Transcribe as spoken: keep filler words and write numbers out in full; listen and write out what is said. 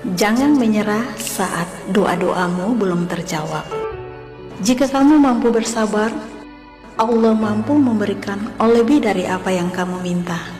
Jangan menyerah saat doa-doamu belum terjawab. Jika kamu mampu bersabar, Allah mampu memberikan lebih dari apa yang kamu minta.